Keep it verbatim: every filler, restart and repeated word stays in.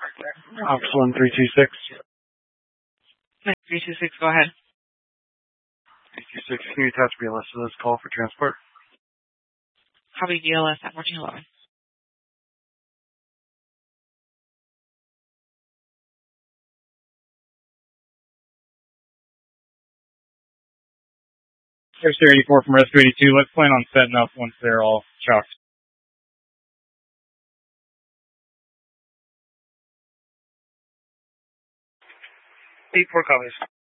Ops one three two six. three two six, go ahead. three two six, can you attach B L S to this call for transport? Copy B L S at fourteen eleven. Air eighty-four from Rescue eighty-two. Let's plan on setting up once they're all chocked. eight four copies.